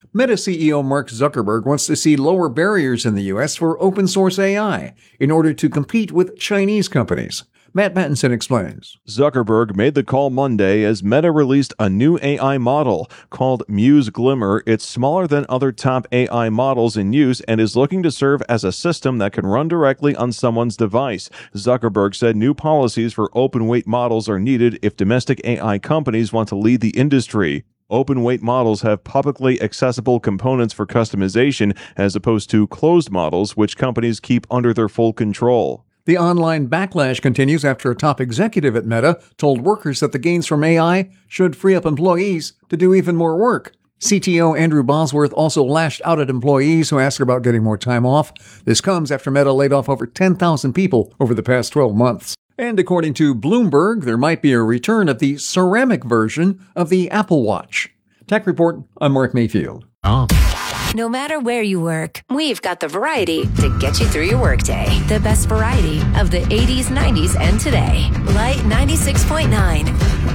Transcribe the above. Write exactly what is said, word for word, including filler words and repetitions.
Meta C E O Mark Zuckerberg wants to see lower barriers in the U S for open-source A I in order to compete with Chinese companies. Matt Pattinson explains. Zuckerberg made the call Monday as Meta released a new A I model called Muse Glimmer. It's smaller than other top A I models in use and is looking to serve as a system that can run directly on someone's device. Zuckerberg said new policies for open-weight models are needed if domestic A I companies want to lead the industry. Open-weight models have publicly accessible components for customization as opposed to closed models, which companies keep under their full control. The online backlash continues after a top executive at Meta told workers that the gains from A I should free up employees to do even more work. C T O Andrew Bosworth also lashed out at employees who asked about getting more time off. This comes after Meta laid off over ten thousand people over the past twelve months. And according to Bloomberg, there might be a return of the ceramic version of the Apple Watch. Tech Report, I'm Mark Mayfield. Oh. No matter where you work, we've got the variety to get you through your workday. The best variety of the eighties, nineties, and today. Light ninety-six point nine.